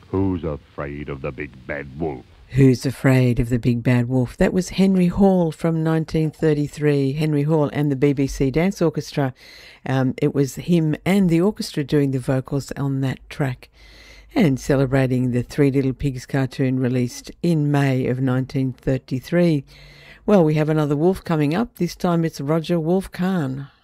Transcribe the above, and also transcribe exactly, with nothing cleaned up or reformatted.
Who's afraid of the big bad wolf? Who's Afraid of the Big Bad Wolf? That was Henry Hall from nineteen thirty-three. Henry Hall and the B B C Dance Orchestra. Um, it was him and the orchestra doing the vocals on that track. And celebrating the Three Little Pigs cartoon released in May of nineteen thirty-three. Well, we have another wolf coming up. This time it's Roger Wolf Kahn.